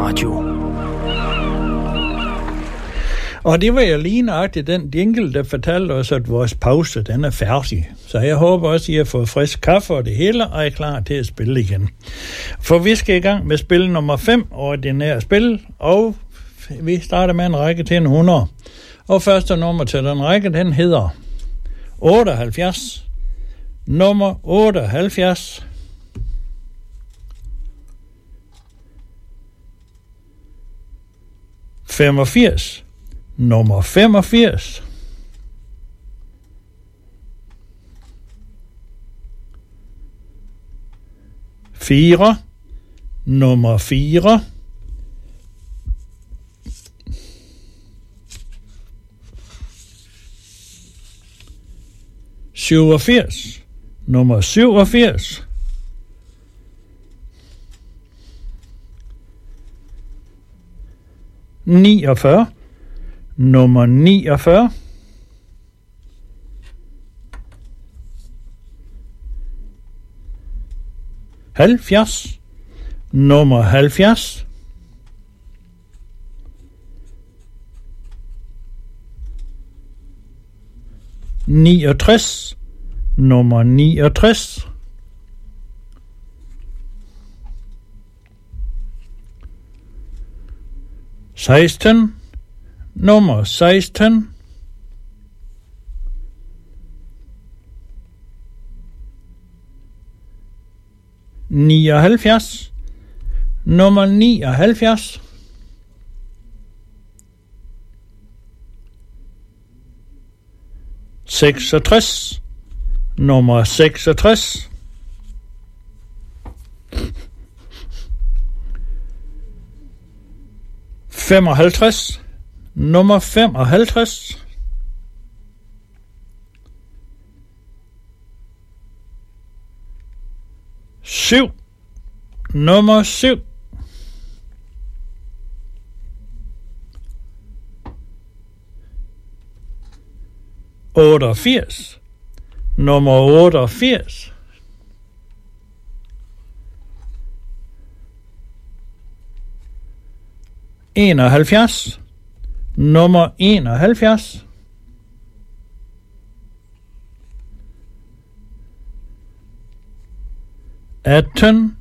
Radio. Og det var jo lige nøjagtigt den jingle, der fortalte os, at vores pause, den er færdig. Så jeg håber også, at I har fået frisk kaffe og det hele, og er klar til at spille igen. For vi skal i gang med spil nummer 5, ordinære spil, og vi starter med en række til en 100. Og første nummer til den række, den hedder 78. Nummer 78. 85. Nummer 85. 4. Nummer 4. 87. Nummer 87. 49. Nummer 49. 70. Nummer 70. 69. Nummer 69. 16. Nummer 16. 79. Nummer 79. 66. Nummer 66. 55. Nummer 55. 7. Nummer 7. 88. Nummer 88. 71. Nummer 71. 18.